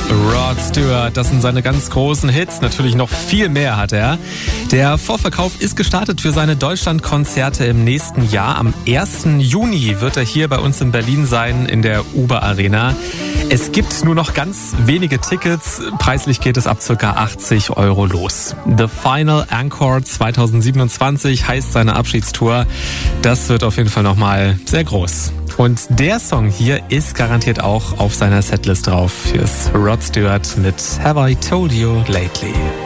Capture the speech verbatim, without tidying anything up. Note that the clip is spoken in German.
Rod Stewart, das sind seine ganz großen Hits. Natürlich noch viel mehr hat er. Der Vorverkauf ist gestartet für seine Deutschlandkonzerte im nächsten Jahr. Am ersten Juni wird er hier bei uns in Berlin sein, in der Uber Arena. Es gibt nur noch ganz wenige Tickets. Preislich geht es ab ca. achtzig Euro los. The Final Encore zwanzig siebenundzwanzig heißt seine Abschiedstour. Das wird auf jeden Fall nochmal sehr groß. Und der Song hier ist garantiert auch auf seiner Setlist drauf. Hier ist Rod Stewart mit Have I Told You Lately.